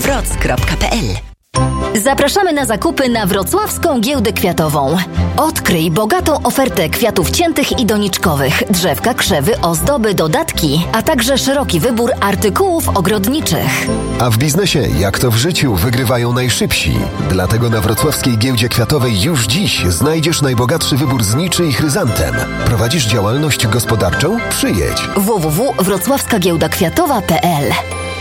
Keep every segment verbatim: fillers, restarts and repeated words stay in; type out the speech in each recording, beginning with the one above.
wroc kropka p l. Zapraszamy na zakupy na Wrocławską Giełdę Kwiatową. Odkryj bogatą ofertę kwiatów ciętych i doniczkowych, drzewka, krzewy, ozdoby, dodatki, a także szeroki wybór artykułów ogrodniczych. A w biznesie, jak to w życiu, wygrywają najszybsi. Dlatego na Wrocławskiej Giełdzie Kwiatowej już dziś znajdziesz najbogatszy wybór zniczy i chryzantem. Prowadzisz działalność gospodarczą? Przyjedź. w w w kropka wrocławska giełda kwiatowa kropka p l.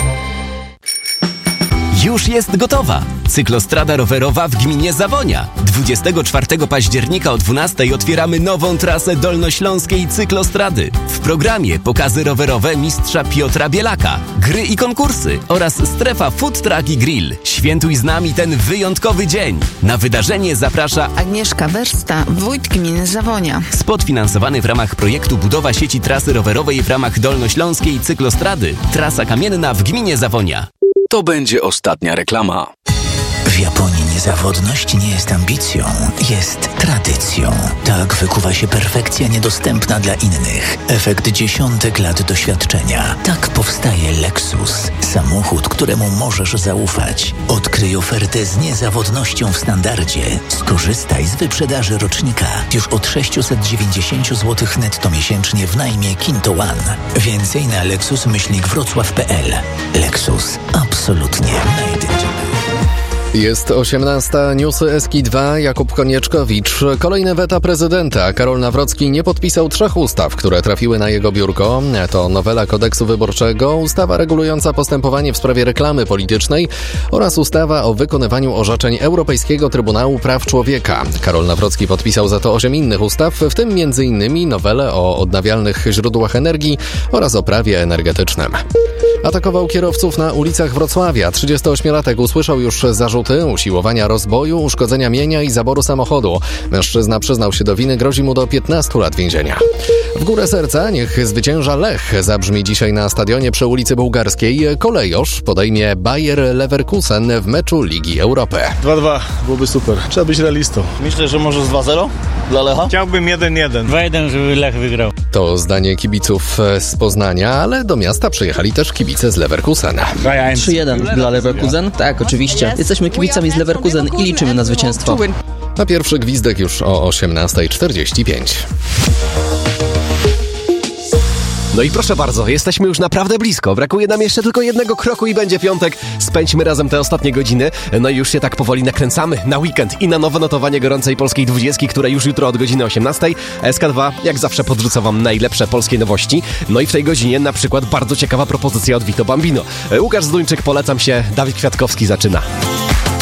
Już jest gotowa! Cyklostrada rowerowa w gminie Zawonia. dwudziestego czwartego października o dwunastej otwieramy nową trasę dolnośląskiej cyklostrady. W programie pokazy rowerowe mistrza Piotra Bielaka, gry i konkursy oraz strefa Food Truck i Grill. Świętuj z nami ten wyjątkowy dzień. Na wydarzenie zaprasza Agnieszka Wersta, wójt gminy Zawonia. Spot finansowany w ramach projektu budowa sieci trasy rowerowej w ramach dolnośląskiej cyklostrady. Trasa kamienna w gminie Zawonia. To będzie ostatnia reklama. W Japonii niezawodność nie jest ambicją, jest tradycją. Tak wykuwa się perfekcja niedostępna dla innych. Efekt dziesiątek lat doświadczenia. Tak powstaje Lexus. Samochód, któremu możesz zaufać. Odkryj ofertę z niezawodnością w standardzie. Skorzystaj z wyprzedaży rocznika. Już od sześćset dziewięćdziesiąt złotych netto miesięcznie w najmie Kinto One. Więcej na lexus myślnik wrocław kropka p l. Lexus. Absolutnie made in Japan. Jest osiemnasta, newsy S K I dwa, Jakub Konieczkowicz. Kolejne weta prezydenta. Karol Nawrocki nie podpisał trzech ustaw, które trafiły na jego biurko. To nowela kodeksu wyborczego, ustawa regulująca postępowanie w sprawie reklamy politycznej oraz ustawa o wykonywaniu orzeczeń Europejskiego Trybunału Praw Człowieka. Karol Nawrocki podpisał za to osiem innych ustaw, w tym między innymi nowelę o odnawialnych źródłach energii oraz o prawie energetycznym. Atakował kierowców na ulicach Wrocławia. trzydziestoośmiolatek usłyszał już zarzuty usiłowania rozboju, uszkodzenia mienia i zaboru samochodu. Mężczyzna przyznał się do winy, grozi mu do piętnastu lat więzienia. W górę serca niech zwycięża Lech. Zabrzmi dzisiaj na stadionie przy ulicy Bułgarskiej. Kolejosz podejmie Bayer Leverkusen w meczu Ligi Europy. dwa dwa, byłoby super. Trzeba być realistą. Myślę, że może z dwa zero dla Lecha? Chciałbym jeden jeden. dwa jeden, żeby Lech wygrał. To zdanie kibiców z Poznania, ale do miasta przyjechali też kibice z Leverkusen. trzy jeden dla Leverkusen? Tak, oczywiście. Jesteśmy kibicami z Leverkusen i liczymy na zwycięstwo. A pierwszy gwizdek już o osiemnasta czterdzieści pięć. No i proszę bardzo, jesteśmy już naprawdę blisko. Brakuje nam jeszcze tylko jednego kroku i będzie piątek. Spędźmy razem te ostatnie godziny. No i już się tak powoli nakręcamy na weekend i na nowe notowanie gorącej polskiej dwudziestki, które już jutro od godziny osiemnastej. S K dwa jak zawsze podrzuca wam najlepsze polskie nowości. No i w tej godzinie na przykład bardzo ciekawa propozycja od Vito Bambino. Łukasz Zduńczyk, polecam się, Dawid Kwiatkowski zaczyna.